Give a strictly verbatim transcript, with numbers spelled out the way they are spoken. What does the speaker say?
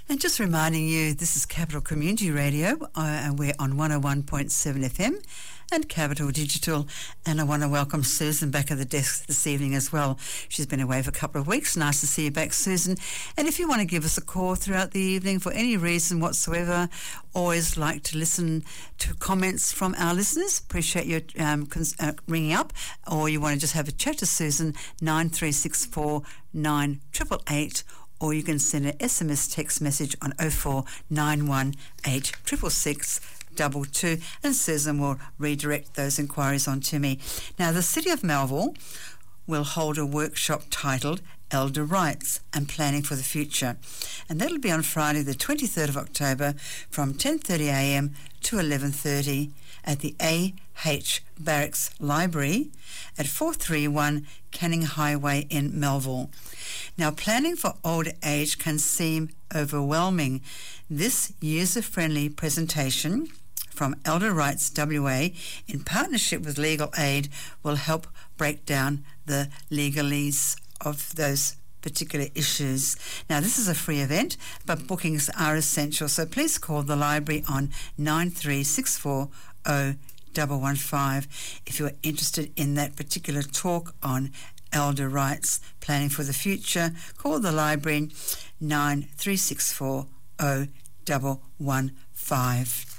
And just reminding you, this is Capital Community Radio, uh, and we're on one oh one point seven F M and Capital Digital. And I want to welcome Susan back at the desk this evening as well. She's been away for a couple of weeks. Nice to see you back, Susan. And if you want to give us a call throughout the evening for any reason whatsoever, always like to listen to comments from our listeners. Appreciate you um, cons- uh, ringing up, or you want to just have a chat to Susan, nine three six four nine eight eight eight, or you can send an S M S text message on oh four nine one eight six six six double two, and Susan will redirect those inquiries on to me. Now, the City of Melville will hold a workshop titled Elder Rights and Planning for the Future, and that'll be on Friday the twenty-third of October from ten thirty a m to eleven thirty at the A H Barracks Library at four thirty-one Canning Highway in Melville. Now, planning for older age can seem overwhelming. This user-friendly presentation from Elder Rights W A, in partnership with Legal Aid, will help break down the legalese of those particular issues. Now, this is a free event, but bookings are essential, so please call the library on nine three six four oh one one five if you're interested in that particular talk on elder rights, planning for the future. Call the library nine three six four oh one one five.